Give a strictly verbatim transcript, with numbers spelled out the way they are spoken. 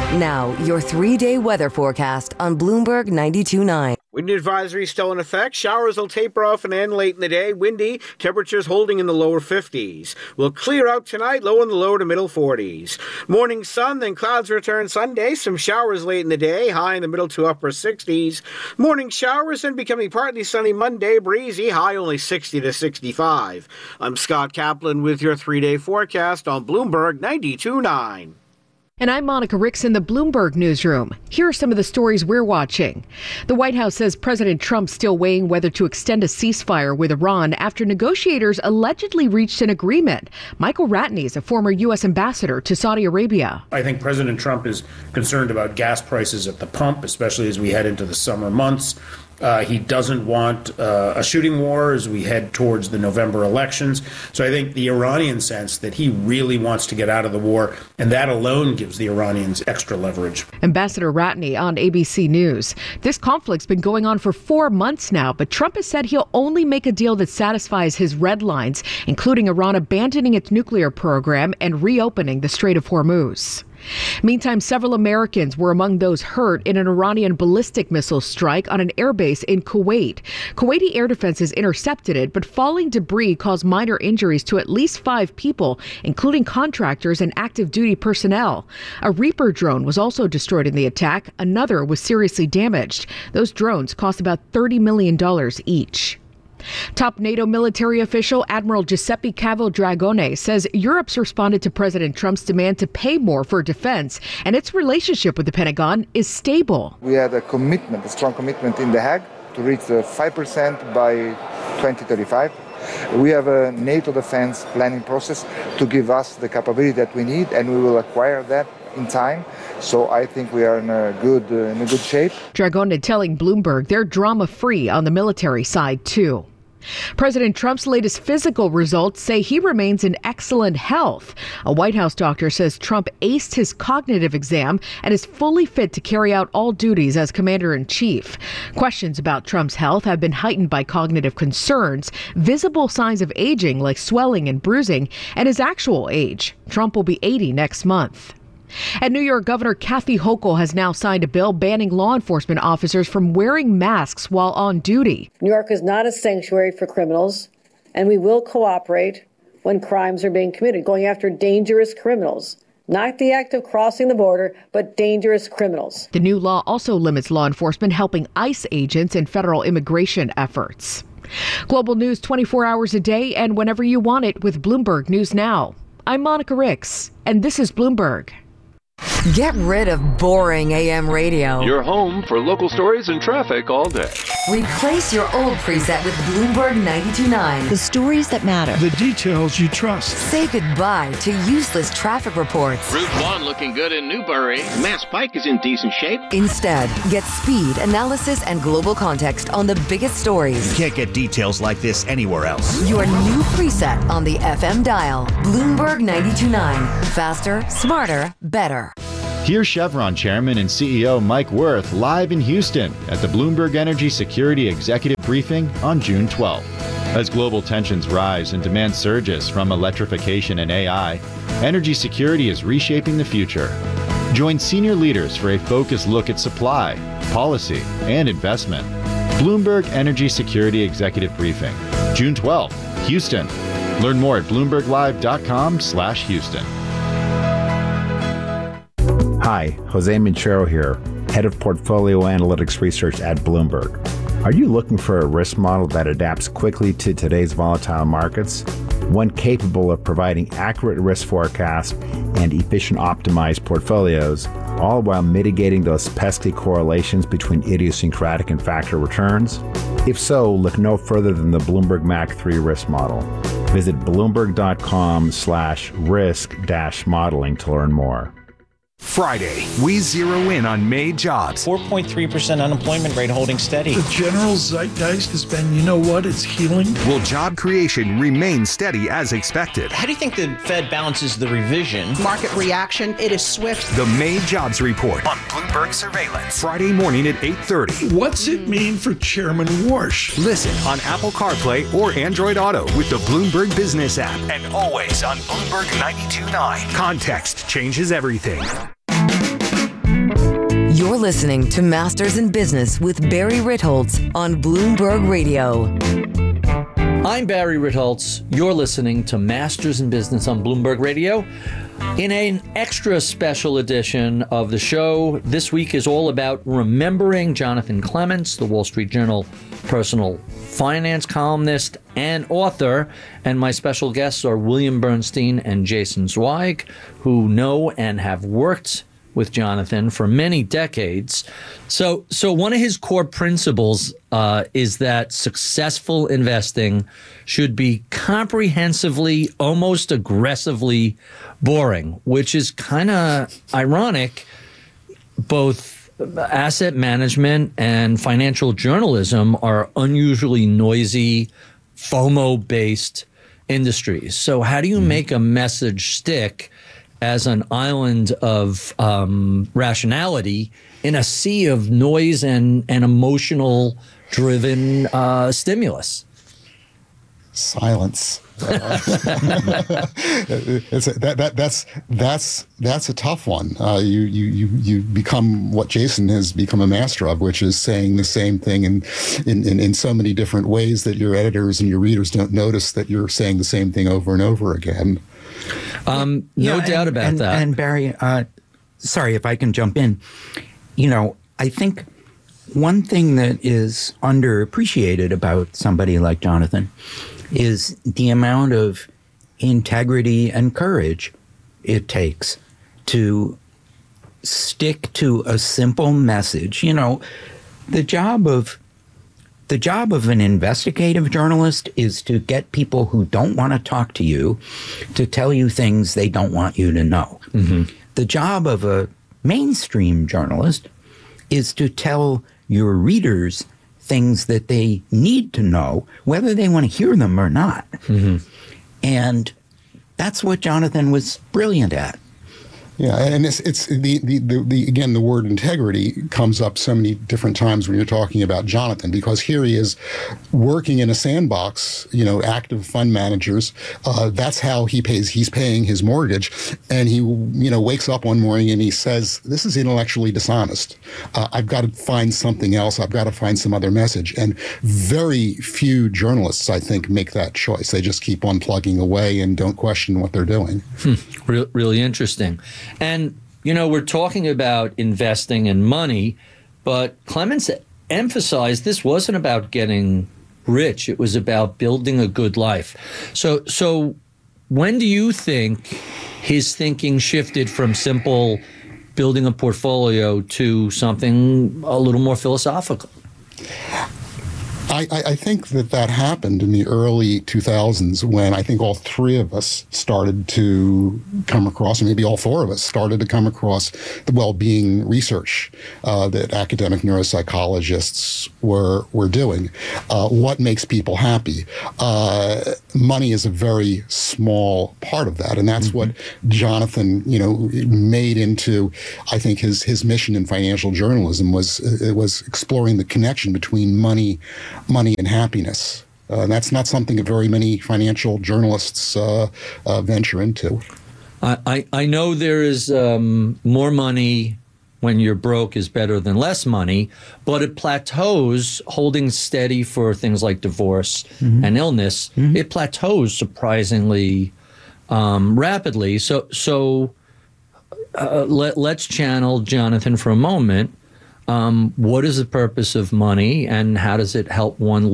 Now, your three-day weather forecast on Bloomberg ninety-two point nine. Wind advisory still in effect. Showers will taper off and end late in the day. Windy. Temperatures holding in the lower fifties. Will clear out tonight, low in the lower to middle forties. Morning sun, then clouds return Sunday. Some showers late in the day, high in the middle to upper sixties. Morning showers, then becoming partly sunny Monday, breezy, high only sixty to sixty-five. I'm Scott Kaplan with your three-day forecast on Bloomberg ninety-two point nine. And I'm Monica Ricks in the Bloomberg newsroom. Here are some of the stories we're watching. The White House says President Trump's still weighing whether to extend a ceasefire with Iran after negotiators allegedly reached an agreement. Michael Ratney is a former U S ambassador to Saudi Arabia. I think President Trump is concerned about gas prices at the pump, especially as we head into the summer months. Uh, he doesn't want uh, a shooting war as we head towards the November elections. So I think the Iranian sense that he really wants to get out of the war, and that alone gives the Iranians extra leverage. Ambassador Ratney on A B C News. This conflict's been going on for four months now, but Trump has said he'll only make a deal that satisfies his red lines, including Iran abandoning its nuclear program and reopening the Strait of Hormuz. Meantime, several Americans were among those hurt in an Iranian ballistic missile strike on an airbase in Kuwait. Kuwaiti air defenses intercepted it, but falling debris caused minor injuries to at least five people, including contractors and active duty personnel. A Reaper drone was also destroyed in the attack. Another was seriously damaged. Those drones cost about thirty million dollars each. Top NATO military official Admiral Giuseppe Cavaldragone says Europe's responded to President Trump's demand to pay more for defense, and its relationship with the Pentagon is stable. We had a commitment, a strong commitment in The Hague to reach the five percent by twenty thirty-five. We have a NATO defense planning process to give us the capability that we need, and we will acquire that in time. So I think we are in a good uh, in a good shape. Dragone telling Bloomberg they're drama-free on the military side, too. President Trump's latest physical results say he remains in excellent health. A White House doctor says Trump aced his cognitive exam and is fully fit to carry out all duties as commander-in-chief. Questions about Trump's health have been heightened by cognitive concerns, visible signs of aging like swelling and bruising, and his actual age. Trump will be eighty next month. And New York Governor Kathy Hochul has now signed a bill banning law enforcement officers from wearing masks while on duty. New York is not a sanctuary for criminals, and we will cooperate when crimes are being committed, going after dangerous criminals. Not the act of crossing the border, but dangerous criminals. The new law also limits law enforcement helping ICE agents in federal immigration efforts. Global news twenty-four hours a day and whenever you want it with Bloomberg News Now. I'm Monica Ricks, and this is Bloomberg. Get rid of boring A M radio. Your home for local stories and traffic all day. Replace your old preset with Bloomberg ninety-two point nine. The stories that matter. The details you trust. Say goodbye to useless traffic reports. Route one looking good in Newbury. Mass Pike is in decent shape. Instead, get speed, analysis, and global context on the biggest stories. You can't get details like this anywhere else. Your new preset on the F M dial. Bloomberg ninety-two point nine. Faster, smarter, better. Here's Chevron Chairman and C E O Mike Wirth live in Houston at the Bloomberg Energy Security Executive Briefing on June twelfth. As global tensions rise and demand surges from electrification and A I, energy security is reshaping the future. Join senior leaders for a focused look at supply, policy, and investment. Bloomberg Energy Security Executive Briefing, June twelfth, Houston. Learn more at bloomberg live dot com slash Houston. Hi, Jose Minchero here, Head of Portfolio Analytics Research at Bloomberg. Are you looking for a risk model that adapts quickly to today's volatile markets? One capable of providing accurate risk forecasts and efficient optimized portfolios, all while mitigating those pesky correlations between idiosyncratic and factor returns? If so, look no further than the Bloomberg M A C three risk model. Visit bloomberg.com slash risk dash modeling to learn more. Friday, we zero in on May jobs. four point three percent unemployment rate holding steady. The general zeitgeist has been, you know what, it's healing. Will job creation remain steady as expected? How do you think the Fed balances the revision? Market reaction, it is swift. The May jobs report on Bloomberg Surveillance. Friday morning at eight thirty. What's it mean for Chairman Warsh? Listen on Apple CarPlay or Android Auto with the Bloomberg Business app. And always on Bloomberg ninety-two point nine. Context changes everything. You're listening to Masters in Business with Barry Ritholtz on Bloomberg Radio. I'm Barry Ritholtz. You're listening to Masters in Business on Bloomberg Radio. In an extra special edition of the show, this week is all about remembering Jonathan Clements, the Wall Street Journal personal finance columnist and author. And my special guests are William Bernstein and Jason Zweig, who know and have worked with Jonathan for many decades. So, so one of his core principles uh, is that successful investing should be comprehensively, almost aggressively boring, which is kind of ironic. Both asset management and financial journalism are unusually noisy, FOMO-based industries. So how do you make a message stick as an island of um, rationality in a sea of noise and, and emotional driven uh, stimulus? Silence. Uh, it's a, that, that that's that's that's a tough one. Uh, you you you you become what Jason has become a master of, which is saying the same thing in, in in in so many different ways that your editors and your readers don't notice that you're saying the same thing over and over again. Um, no yeah, doubt and, about and, that. And Barry, uh, sorry if I can jump in. You know, I think one thing that is underappreciated about somebody like Jonathan is the amount of integrity and courage it takes to stick to a simple message. You know, the job of The job of an investigative journalist is to get people who don't want to talk to you to tell you things they don't want you to know. Mm-hmm. The job of a mainstream journalist is to tell your readers things that they need to know, whether they want to hear them or not. Mm-hmm. And that's what Jonathan was brilliant at. Yeah, and it's it's the, the, the, the again the word integrity comes up so many different times when you're talking about Jonathan, because here he is working in a sandbox, you know, active fund managers. Uh, that's how he pays. He's paying his mortgage, and he you know wakes up one morning and he says, "This is intellectually dishonest. Uh, I've got to find something else. I've got to find some other message." And very few journalists, I think, make that choice. They just keep on plugging away and don't question what they're doing. Hmm. Re- really interesting. And, you know, we're talking about investing in money, but Clements emphasized this wasn't about getting rich. It was about building a good life. So, so when do you think his thinking shifted from simple building a portfolio to something a little more philosophical? I, I think that that happened in the early two thousands when I think all three of us started to come across, or maybe all four of us started to come across the well-being research uh, that academic neuropsychologists were were doing. Uh, what makes people happy? Uh, money is a very small part of that, and that's mm-hmm. what Jonathan, you know, made into, I think, his his mission in financial journalism was it was exploring the connection between money. money and happiness. Uh, and that's not something that very many financial journalists uh, uh, venture into. I, I, I know there is um, more money when you're broke is better than less money, but it plateaus holding steady for things like divorce mm-hmm. and illness. Mm-hmm. It plateaus surprisingly um, rapidly. So, so uh, let, let's channel Jonathan for a moment. Um, what is the purpose of money, and how does it help one